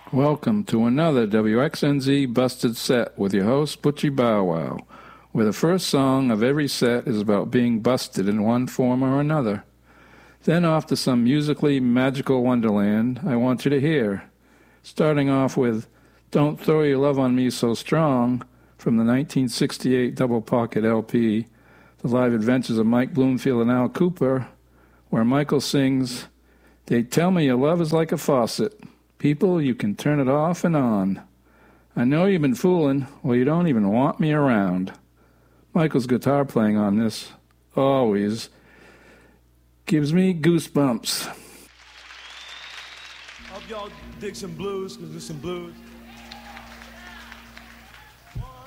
Welcome to another WXNZ Busted Set with your host, Butchie Bow Wow, where the first song of every set is about being busted in one form or another. Then off to some musically magical wonderland I want you to hear, starting off with Don't Throw Your Love on Me So Strong from the 1968 double pocket LP, The Live Adventures of Mike Bloomfield and Al Cooper, where Michael sings, They tell me your love is like a faucet. People, you can turn it off and on. I know you've been fooling, well, you don't even want me around. Michael's guitar playing on this always gives me goosebumps. Hope y'all dig some blues, 'cause there's some blues.